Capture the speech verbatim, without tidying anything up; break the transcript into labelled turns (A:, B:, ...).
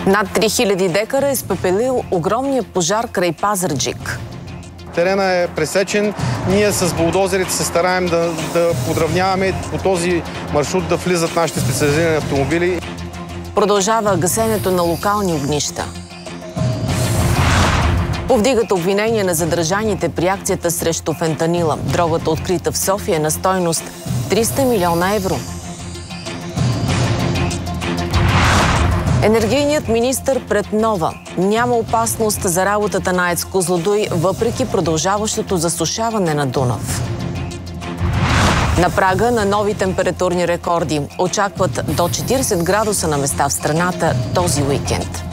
A: Над три хиляди декара е изпепелил огромния пожар край Пазарджик.
B: Терена е пресечен. Ние с булдозерите се стараем да, да подравняваме по този маршрут да влизат нашите специализирани автомобили.
A: Продължава гасенето на локални огнища. Повдигат обвинения на задържаните при акцията срещу фентанила. Дрогата, открита в София, на стойност триста милиона евро. Енергийният министър пред Нова. Няма опасност за работата на АЕЦ Козлодуй, въпреки продължаващото засушаване на Дунав. На прага на нови температурни рекорди очакват до четиридесет градуса на места в страната този уикенд.